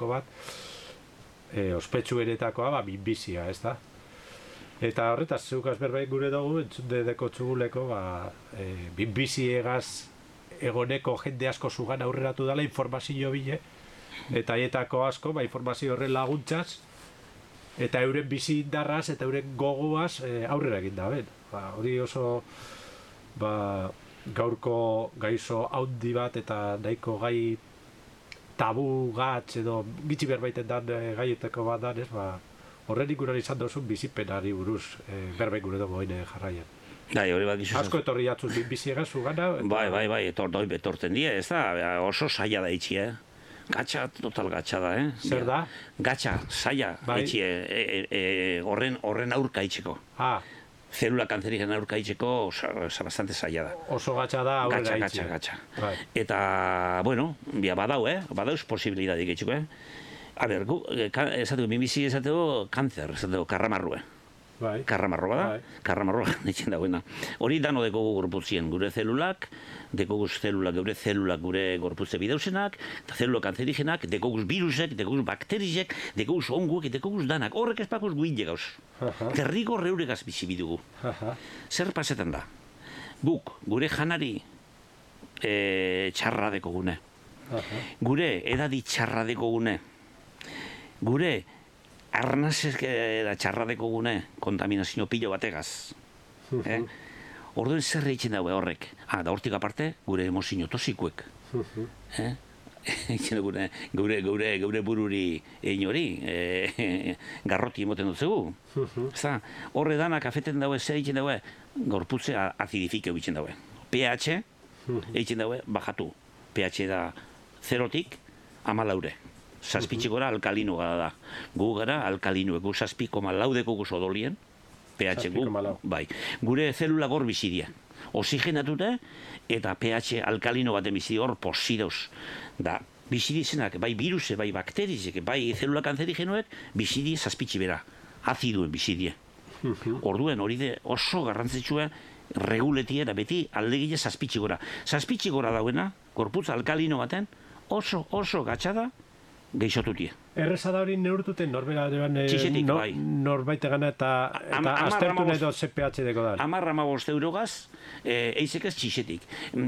eretako bat, ospetsu eretakoa, minbizia, ez da? Eta horretaz, zeukaz berbait gure dugu, entzundedeko txuguleko, minbiziegaz egoneko jende asko zugan aurreratu dela informazio bile, eta haietako asko, informazio horren laguntzaz, eta euren bizi indarraz eta euren gogoaz aurrera egin da, hori oso gaurko gaizo haundi bat eta nahiko gai tabu gatz edo gitxi berbaiten dan gaietako bat dan, horren ikunan izan dozun bizipenari buruz berbaik gure dugu haine jarraian. Hori bat gizu. Asko etorri jatzuz biziegaz zugana. Bai, etorten die, ez da, oso saia da itxi, Gatxa, total gatxa da, Zer da? Gatxa, saia, itxi, horren aurka itxeko. Zelula kanzerigen aurka itxeko, bastante saia da. Oso gatxa da aurrera itxi. Gatxa. Eta, bueno, badauz posibilidadik itxeko, A ber, esateko, minbizi esateko, kanzer, esateko, karramarrue. Karramarro bada, karramarro ditzen dagoena. Hori dano dekogu gorputzien, gure zelulak, dekoguz zelulak, gure gorputze bideusenak, eta zelula kanzerigenak, dekoguz virusek, dekoguz bakterizek, dekoguz onguek, dekoguz danak. Horrek espakuz guinde gauz. Terrigo reuregaz bizi bidugu. Zer pasetan da? Guk, gure janari txarra dekogune. Gure edadi txarra dekogune. Gure arnazek da txarradeko gune, kontaminazio pilo bategaz. Orduen zer egiten daue horrek. Da hortik aparte, gure emozio tosikuek. Gure bururi egin hori, garroti emoten dut zegu. Horre danak afeten daue, zer egiten daue, gorputze azidifike egiten daue. pH egiten daue, bajatu. pH da 0tik 14. Zazpitxikora alkalino gara da. Gu gara alkalinoek, gu 7,4 dekoguz odolien, pH gu, bai. Gure zelula gor bizidia. Oxigenatute eta pH alkalino baten bizidi hor posidauz. Da, bizidizenak, bai viruse, bai bakterizek, bai zelula kanzerigenoek, bizidi zazpitxi bera. Aziduen bizidie. Orduen hori de oso garrantzitsua reguletie eta beti aldegile zazpitxikora. Zazpitxikora dauena, gorputz alkalino baten, oso gatxada, geixotutie. Erreza da hori neurtuten norbera bai. Norbait egana eta aztertu nahi dut ZPH deko da. 10-15 eurogaz, eizek ez txisetik.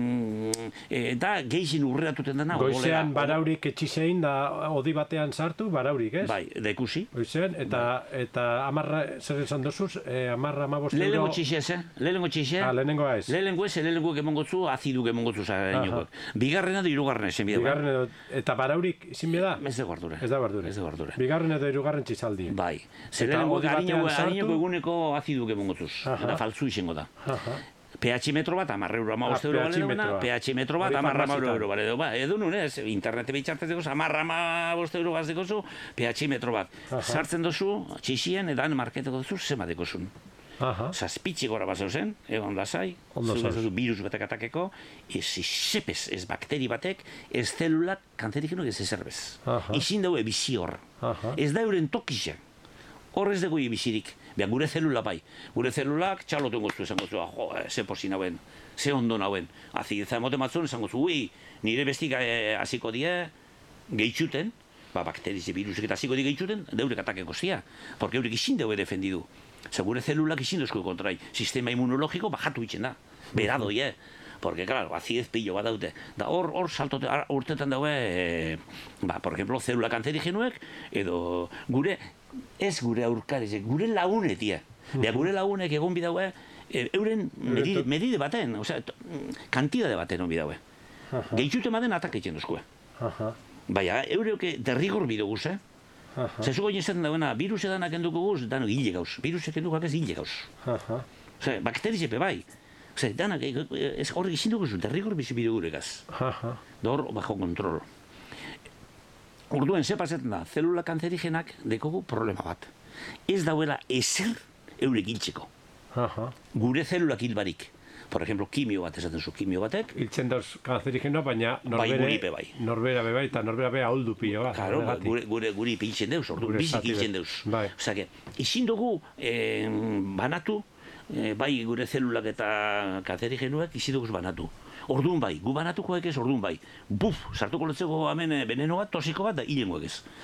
Eta geixin urreatuten dena. Goizean baraurik etxisein da odi batean sartu, baraurik, ez? Bai, dekusi. Goizean, eta amarra, zer esan dozuz, 10-15 euro... Lehenengo txisez, Lehenengo txisez. Lehenengo ez. Lehenengo emongotzu, azidu emongotzu zainokoak. Bigarrena da hirugarrena ezen bidea. Bigarrena, eta baraurik ezin bida? Ez da guardure. Ez da guardure. Bigarren edo hirugarren txizaldi. Bai. Zelengo harineko eguneko aziduk emongotzuz. Eta faltzu izango da. pH metro bat, 10 euro, 15 euro bale duena, pH metro bat, 10 euro bale duena. Edo nun ez, internete bitxartez dekoz, 10-15 euro bat dekozu, pH metro bat. Sartzen dozu, txixien, edan marketeko dozu, zema dekozun. Zazpitxik gora bat zeuzen, egon da zai, virus batek atakeko, ez sepez, ez bakteri batek, ez zelulak kanzerigenok ez ezerbez. Izin daue bizi hor. Ez da euren tokixe. Hor ez dugu bizirik. Gure zelula bai. Gure zelulak txaloten goztu esan goztu, ze posi nauen, ze ondo nauen. Azideza emote matzun esan goztu, nire bestik hasiko die, gehitxuten, bakterize virusek eta hasiko die gehitxuten, deurek atakeko zia. Porque eurek izin daue defendidu. Gure zelulak izin dozko kontrai. Sistema immunologiko bajatu itxen da. Beradoi, Porque, claro, azidez pillo bat daute. Da hor saltote, urtetan daue, por ejemplo, zelula kanzerigenuek, edo gure aurkarezek, gure lagunetia. Gure lagunek egon bidaue, euren medide baten, kantidade baten on bidaue. Gehitxute maden atak etxen dozkue. Baina, eureuke derrigor bidoguz, Zezuko inezaten dagoena, virus edanak enduko guz, dano hile gauz. Virusek endukak ez hile gauz. Bakterizepe bai. Danak, horrek izin dugu zuen, derrigor bizi biduguregaz. Dor, bajo kontrol. Orduen, ze pasetan da, zelula kanzerigenak dekogu problema bat. Ez dauela ezer eurek hiltzeko. Gure zelulak hilbarik. Por ejemplo, kimio bat esaten zu, kimio batek. Hiltzen dauz kanzerigenoa, baina norbera bebai, eta norbera beha holdu pilo bat. Claro, guri hiltzen deuz, ordu bizik hiltzen deuz. Osea, izin dugu banatu, bai gure zelulak eta kanzerigenuak izin dugu banatu. Orduan bai, gu banatukoek ez, orduan bai. Buf, sartuko letzeko hemen veneno bat, tosiko bat, da hilengoek ez.